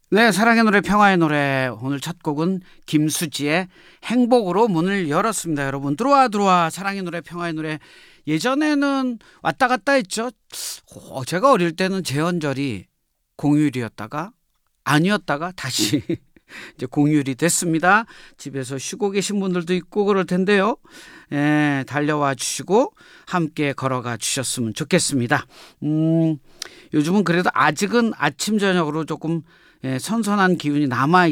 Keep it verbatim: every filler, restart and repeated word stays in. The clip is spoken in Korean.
네, 사랑의 노래, 평화의 노래. 오늘 첫 곡은 김수지의 행복으로 문을 열었습니다. 여러분 들어와 들어와. 사랑의 노래, 평화의 노래. 예전에는 왔다 갔다 했죠. 어, 제가 어릴 때는 재헌절이 공휴일이었다가 아니었다가 다시 이제 공휴일이 됐습니다. 집에서 쉬고 계신 분들도 있고 그럴 텐데요. 예, 달려와 주시고 함께 걸어가 주셨으면 좋겠습니다. 음, 요즘은 그래도 아직은 아침 저녁으로 조금 예, 선선한 기운이 남아